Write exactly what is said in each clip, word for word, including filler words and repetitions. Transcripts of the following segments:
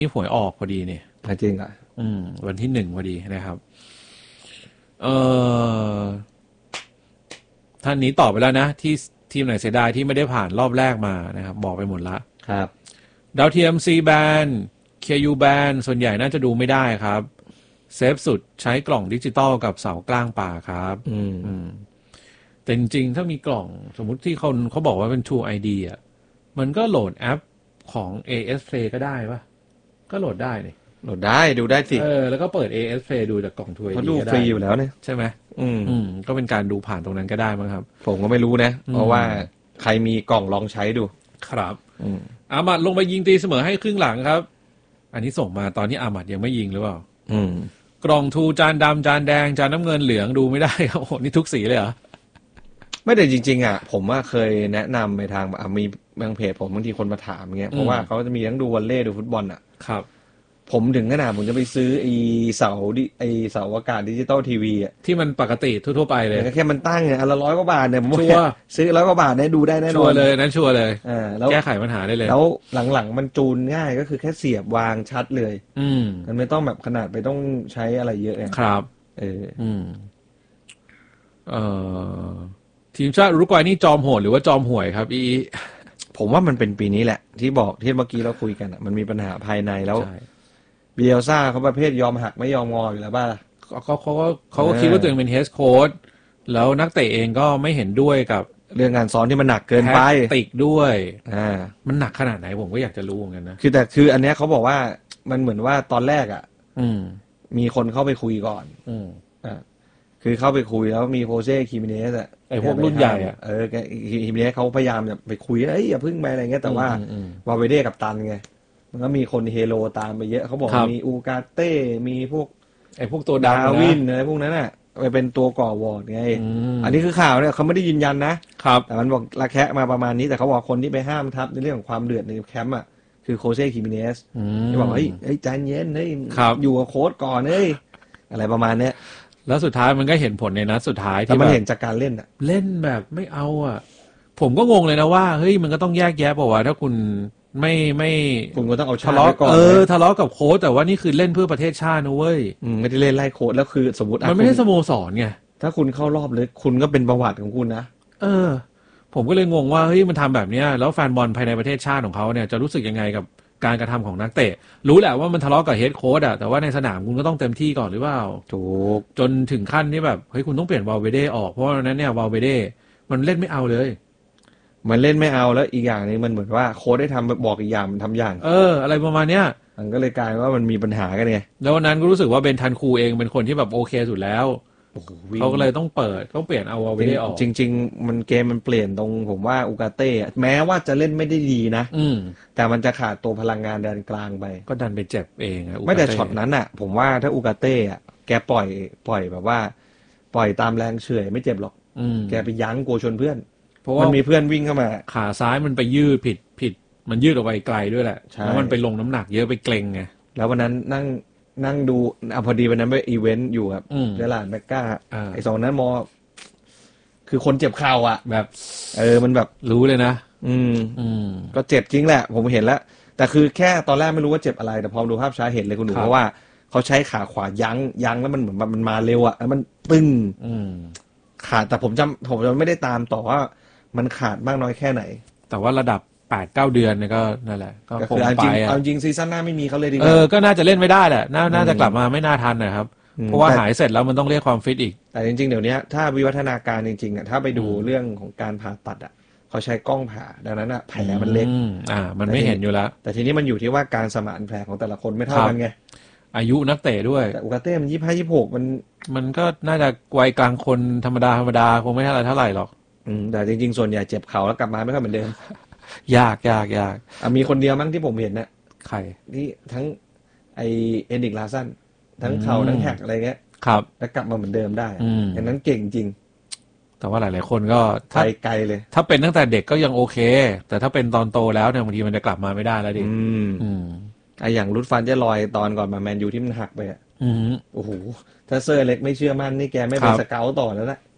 นี่หวยออกพอดีเนี่ยจริงอ่ะอืมวันที่หนึ่งพอดีนะครับเออท่านนี้ตอบไปแล้วนะที่ทีมไหนเสียดายที่ไม่ได้ผ่านรอบแรกมานะครับบอกไปหมดละครับดาวเทียม C band เค ยู band ส่วนใหญ่น่าจะดูไม่ได้ครับเซฟสุดใช้กล่องดิจิตอลกับเสากลางป่าครับอืมอืมแต่จริงๆถ้ามีกล่องสมมุติที่เขาเขาบอกว่าเป็น True ไอ ดี อ่ะมันก็โหลดแอปของ เอ เอส Play ก็ได้ปะก็โหลดได้นี่โหลดได้ดูได้สิเออแล้วก็เปิด เอ เอส Play ดูจากกล่อง True ไอ ดีเขาดูฟรีอยู่แล้วเนี่ยใช่ไหมอืมอืมก็เป็นการดูผ่านตรงนั้นก็ได้มั้งครับผมก็ไม่รู้นะเพราะว่าใครมีกล่องลองใช้ดูครับอามัดลงไปยิงตีเสมอให้ครึ่งหลังครับอันนี้ส่งมาตอนนี้อามัดยังไม่ยิงหรือเปล่าอืมกล่องทูจานดำจานแดงจานน้ำเงินเหลืองดูไม่ได้ครับโอ้โหนี่ทุกสีเลยเหรอไม่แต่จริงๆอ่ะผมว่าเคยแนะนำไปทางมีบางเพจผมบางทีคนมาถามเงี้ยเพราะว่าเขาจะมีทั้งดูวอลเลย์ดูฟุตบอลอ่ะครับผมถึงขนาดผมจะไปซื้อไอ้เสาดิไอ้เสาอากาศดิจิตอลทีวีอ่ะที่มันปกติทั่วๆไปเลยแค่มันตั้งเนี่ยอันละร้อยกว่าบาทเนี่ยผมว่าซื้อร้อยกว่าบาทเนี่ยดูได้แน่นอนชัวร์เลยนั้นชัวร์เลยอ่าแล้วแก้ไขปัญหาได้เลยแล้วหลังๆมันจูนง่ายก็คือแค่เสียบวางชัดเลยอืมมันไม่ต้องแบบขนาดไปต้องใช้อะไรเยอะไงครับเอออืมเอ่อทีมชาติอุรุกวัยนี่จอมโหดหรือว่าจอมห่วยครับอีผมว่ามันเป็นปีนี้แหละที่บอกที่เมื่อกี้เราคุยกันอ่ะมันมีปัญหาภายในแล้วเบียลซ่าเขาประเภทยอมหักไม่ยอมงออยู่แล้วป่ะเขาเขาก็เขาก็คิดว่าตัวเองเป็นเฮดโค้ชแล้วนักเตะเองก็ไม่เห็นด้วยกับเรื่องงานซ้อนที่มันหนักเกินไปติกด้วยอ่ามันหนักขนาดไหนผมก็อยากจะรู้เหมือนกันนะคือแต่คืออันเนี้ยเขาบอกว่ามันเหมือนว่าตอนแรกอ่ะอืมมีคนเข้าไปคุยก่อนอืมอ่าคือเข้าไปคุยแล้วมีโคเซ่คิมิเนสอ่ะไอ้พวกรุ่นใหญ่อ่ะเออคิมิเนสเขาพยายามจะไปคุยเอ้ยอย่าพึ่งไปอะไรเงี้ยแต่ว่าวาเวเด้กับตันไงมันก็มีคนเฮโลตามไปเยอะเขาบอกมีอูกาเต้มีพวกไอ้พวกตัวดาวินอะไรพวกนั้นน่ะไปเป็นตัวก่อวอร์ดไงอันนี้คือข่าวเนี่ยเขาไม่ได้ยืนยันนะครับแต่มันบอกระแคะมาประมาณนี้แต่เขาบอกคนที่ไปห้ามทับในเรื่องของความเดือดในแคมป์อ่ะคือโคเซ่คิมิเนสที่บอกเฮ้ยเฮ้ยใจเย็นเฮ้ยอยู่กับโค้ชก่อนเฮ้ยอะไรประมาณเนี้ยแล้วสุดท้ายมันก็เห็นผลในนัดสุดท้ายที่มันเห็นจากการเล่นอ่ะเล่นแบบไม่เอาอ่ะผมก็งงเลยนะว่าเฮ้ยมันก็ต้องแยกแยะป่าวว่าถ้าคุณไม่ไม่คุณก็ต้องเอาทะเลาะเออทะเลาะกับโค้ชแต่ว่านี่คือเล่นเพื่อประเทศชาตินะเว้ยไม่ได้เล่นไล่โค้ชแล้วคือสมมติมันไม่ใช่สโมสรไงถ้าคุณเข้ารอบเลยคุณก็เป็นประวัติของคุณนะเออผมก็เลยงงว่าเฮ้ยมันทำแบบเนี้ยแล้วแฟนบอลภายในประเทศชาติของเขาเนี่ยจะรู้สึกยังไงกับการกระทำของนักเตะรู้แหละว่ามันทะเลาะกับเฮดโค้ชอะแต่ว่าในสนามคุณก็ต้องเต็มที่ก่อนหรือเปล่าถูกจนถึงขั้นที่แบบเฮ้ยคุณต้องเปลี่ยนวาลเวเด้ออกเพราะว่านั้นเนี่ยวาลเวเด้มันเล่นไม่เอาเลยมันเล่นไม่เอาแล้วอีกอย่างนึงมันเหมือนว่าโค้ชได้ทำบอกอีกอย่างมันทำอย่างเอออะไรประมาณเนี้ยมันก็เลยกลายว่ามันมีปัญหากันไงแล้ววันนั้นก็รู้สึกว่าเบนทันคูเองเป็นคนที่แบบโอเคสุดแล้วเขาก็เลยต้องเปิดต้องเปลี่ยนเอาวาลเวเด้ออกจริงๆมันเกมมันเปลี่ยนตรงผมว่าอูกาเต้แม้ว่าจะเล่นไม่ได้ดีนะแต่มันจะขาดตัวพลังงานแดนกลางไปก็ดันไปเจ็บเองอะไม่แต่ช็อตนั้นอ่ะผมว่าถ้าอูกาเต้อะแกปล่อยปล่อยแบบว่าปล่อยตามแรงเฉื่อยไม่เจ็บหรอกแกไปยั้งกลัวชนเพื่อนเพราะว่ามันมีเพื่อนวิ่งเข้ามาขาซ้ายมันไปยืดผิดผิดมันยืดออกไปไกลด้วยแหละแล้วมันไปลงน้ำหนักเยอะไปเกร็งไงแล้ววันนั้นนั่งนั่งดูอ่ะพอดีวันนั้นไปอีเวนต์อยู่ครับเดลานแมกกาไอ้สองนั้นมอคือคนเจ็บเข่าอ่ะแบบเออมันแบบรู้เลยนะอืมอืมก็เจ็บจริงแหละผมเห็นแล้วแต่คือแค่ตอนแรกไม่รู้ว่าเจ็บอะไรแต่พอดูภาพช้าเห็นเลยคุณหนูเพราะว่าเขาใช้ขาขวายั้งยั้งแล้วมันเหมือนมันมาเร็วอ่ะแล้วมันตึงขาดแต่ผมจำผมจำไม่ได้ตามต่อว่ามันขาดมากน้อยแค่ไหนแต่ว่าระดับแปดเก้าเดือนเนี่ยก็นั่นแหละก็คงไปอ่ะเอาจริงซีซั่นหน้าไม่มีเขาเลยดีเออก็น่าจะเล่นไม่ได้แหละน่าน่าจะกลับมาไม่น่าทันนะครับเพราะว่าหายเสร็จแล้วมันต้องเรียกความฟิตอีกแต่จริงๆเดี๋ยวนี้ถ้าวิวัฒนาการจริงๆอ่ะถ้าไปดูเรื่องของการผ่าตัดอ่ะเขาใช้กล้องผ่าดังนั้นอ่ะแผลมันเล็กอ่ามันไม่เห็นอยู่แล้วแต่ทีนี้มันอยู่ที่ว่าการสมานแผลของแต่ละคนไม่เท่ากันไงอายุนักเตะด้วยแต่อุกาเต้มันยี่สิบห้ายี่สิบหกมันมันก็น่าจะวัยกลางคนธรรมดาธรรมดาคงไม่เท่าไรเท่าไหร่หรอกอืมแต่จริงๆส่วนใหญ่เจ็บเข่าแล้วกลับมาไม่ค่อยเหมือนเดิมยากยากยากอ่ะมีคนเดียวมั้งที่ผมเห็นนะใครที่ทั้งไอเอ็นดิกลาซันทั้งเข่าทั้งแฮกอะไรเงี้ยครับแล้วกลับมาเหมือนเดิมได้อย่างนั้นเก่งจริงแต่ว่าหลายๆคนก็ไปไกลเลยถ้าเป็นตั้งแต่เด็กก็ยังโอเคแต่ถ้าเป็นตอนโตแล้วเนี่ยบางทีมันจะกลับมาไม่ได้แล้วดิอืมอืมไออย่างรุดฟันจะลอยตอนก่อนมาแมนยูที่มันหักไปอ่ะโอ้โหถ้าเซอร์เล็กไม่เชื่อมั่นนี่แกไม่เป็นสเกลต่อแล้วนะ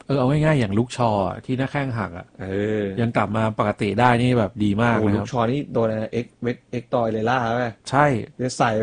เออเอาง่ายๆอย่างลูกชอที่หน้าแข้งหักอ่ะเออยังกลับมาปกติได้นี่แบบดีมากโอ้นะลูคกรับชอนี่โดนอะไรเอ็กเอ็กตอยเลล่าใช่ไหมใช่จะใส่